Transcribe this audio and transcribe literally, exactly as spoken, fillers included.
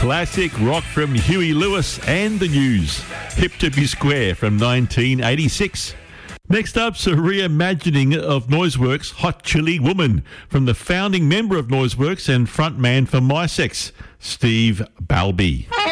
Classic rock from Huey Lewis and the News. Hip to Be Square from nineteen eighty-six. Next up's a reimagining of Noiseworks' Hot Chili Woman from the founding member of Noiseworks and frontman for My Sex, Steve Balby.